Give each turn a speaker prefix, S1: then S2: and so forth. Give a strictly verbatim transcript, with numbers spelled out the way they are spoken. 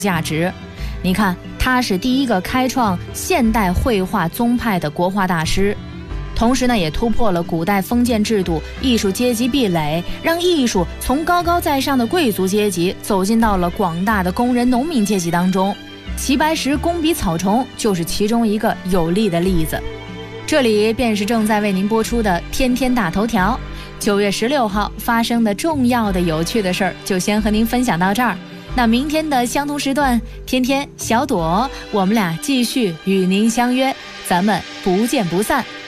S1: 价值。你看，他是第一个开创现代绘画宗派的国画大师，同时呢，也突破了古代封建制度、艺术阶级壁垒，让艺术从高高在上的贵族阶级走进到了广大的工人、农民阶级当中。齐白石工笔草虫就是其中一个有力的例子。这里便是正在为您播出的《天天大头条》。九月十六号发生的重要的、有趣的事儿，就先和您分享到这儿。那明天的相同时段，天天小朵，我们俩继续与您相约，咱们不见不散。